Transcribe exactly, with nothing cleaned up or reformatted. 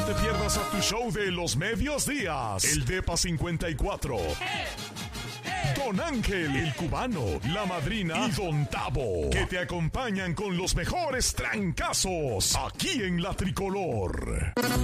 te pierdas a tu show de los medios días, el Depa cincuenta y cuatro. Don Ángel, el cubano, la madrina y Don Tavo, que te acompañan con los mejores trancazos aquí en La Tricolor.